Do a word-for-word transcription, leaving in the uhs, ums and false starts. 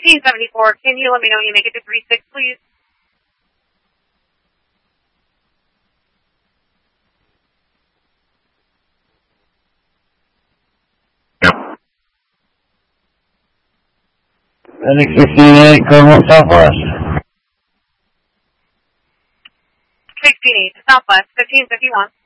fifteen seventy-four, can you let me know when you make it to three six, please? Medic sixteen eight, Cardinal Southwest. sixteen eight, Southwest, fifteen fifty-one.